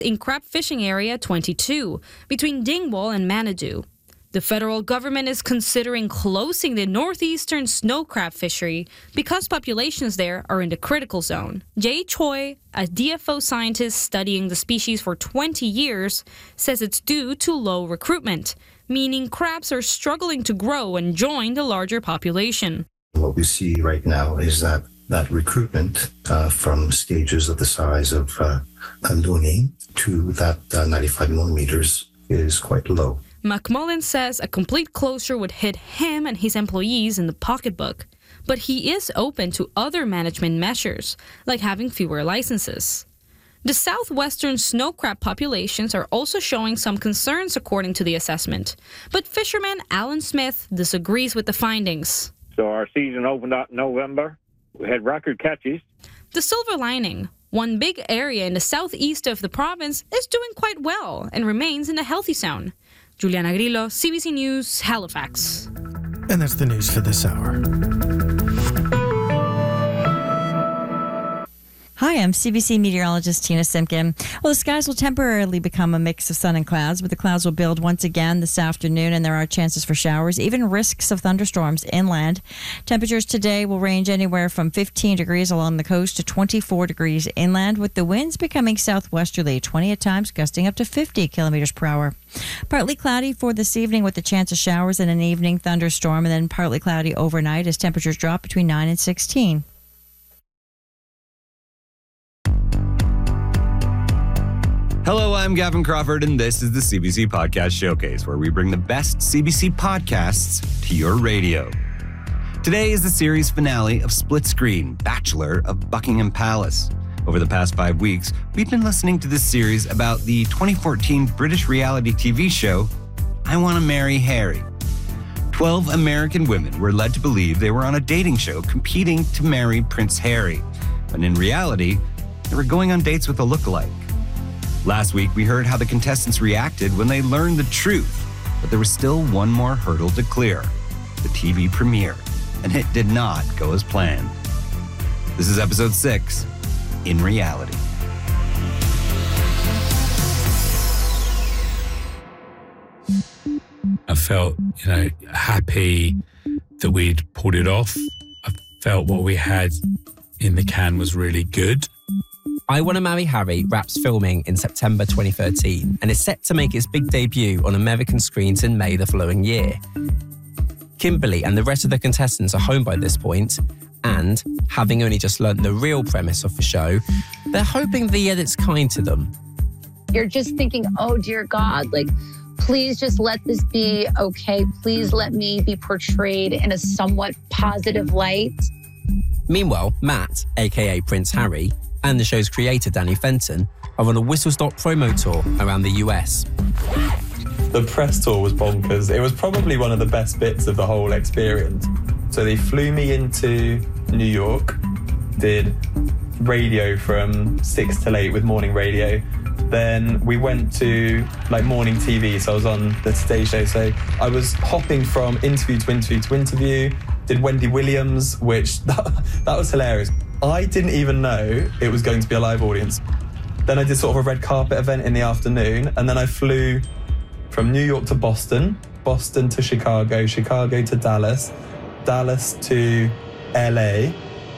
in Crab Fishing Area 22 between Dingwall and Manadoo. The federal government is considering closing the northeastern snow crab fishery because populations there are in the critical zone. Jay Choi, a DFO scientist studying the species for 20 years, says it's due to low recruitment, meaning crabs are struggling to grow and join the larger population. What we see right now is that recruitment from stages of the size of a loonie to that 95 millimeters is quite low. McMullen says a complete closure would hit him and his employees in the pocketbook, but he is open to other management measures, like having fewer licenses. The southwestern snow crab populations are also showing some concerns according to the assessment, but fisherman Alan Smith disagrees with the findings. So our season opened up in November. We had record catches. The silver lining, one big area in the southeast of the province is doing quite well and remains in a healthy zone. Juliana Grillo, CBC News, Halifax. And that's the news for this hour. Hi, I'm CBC meteorologist Tina Simpkin. Well, the skies will temporarily become a mix of sun and clouds, but the clouds will build once again this afternoon, and there are chances for showers, even risks of thunderstorms inland. Temperatures today will range anywhere from 15 degrees along the coast to 24 degrees inland, with the winds becoming southwesterly, 20 at times, gusting up to 50 kilometers per hour. Partly cloudy for this evening with the chance of showers and an evening thunderstorm, and then partly cloudy overnight as temperatures drop between 9 and 16. Hello, I'm Gavin Crawford, and this is the CBC Podcast Showcase, where we bring the best CBC podcasts to your radio. Today is the series finale of Split Screen, Bachelor of Buckingham Palace. Over the past 5 weeks, we've been listening to this series about the 2014 British reality TV show, I Want to Marry Harry. 12 American women were led to believe they were on a dating show competing to marry Prince Harry, when in reality, they were going on dates with a lookalike. Last week, we heard how the contestants reacted when they learned the truth, but there was still one more hurdle to clear, the TV premiere, and it did not go as planned. This is episode 6, In Reality. I felt, happy that we'd pulled it off. I felt what we had in the can was really good. I Want to Marry Harry wraps filming in September 2013 and is set to make its big debut on American screens in May the following year. Kimberly and the rest of the contestants are home by this point, and, having only just learnt the real premise of the show, they're hoping the edit's kind to them. You're just thinking, oh dear God, please just let this be okay. Please let me be portrayed in a somewhat positive light. Meanwhile, Matt, aka Prince Harry, and the show's creator, Danny Fenton, are on a whistle-stop promo tour around the US. The press tour was bonkers. It was probably one of the best bits of the whole experience. So they flew me into New York, did radio from 6 till 8 with morning radio. Then we went to morning TV, so I was on the Today Show. So I was hopping from interview to interview to interview, did Wendy Williams, which that was hilarious. I didn't even know it was going to be a live audience. Then I did sort of a red carpet event in the afternoon, and then I flew from New York to Boston, Boston to Chicago, Chicago to Dallas, Dallas to LA.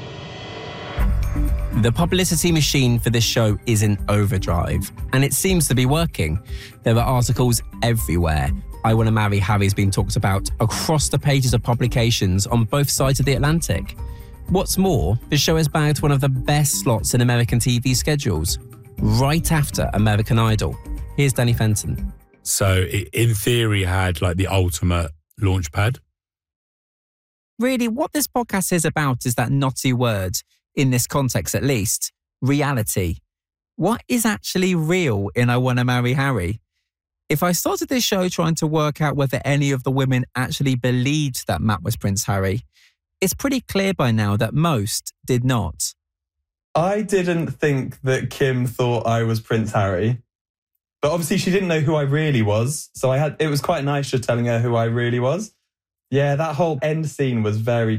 The publicity machine for this show is in overdrive, and it seems to be working. There are articles everywhere. I Want to Marry Harry's been talked about across the pages of publications on both sides of the Atlantic. What's more, the show has bagged one of the best slots in American TV schedules, right after American Idol. Here's Danny Fenton. So it, in theory, had the ultimate launch pad. Really, what this podcast is about is that knotty word, in this context at least, reality. What is actually real in I Want to Marry Harry? If I started this show trying to work out whether any of the women actually believed that Matt was Prince Harry, it's pretty clear by now that most did not. I didn't think that Kim thought I was Prince Harry, but obviously she didn't know who I really was. So it was quite nice just telling her who I really was. Yeah, that whole end scene was very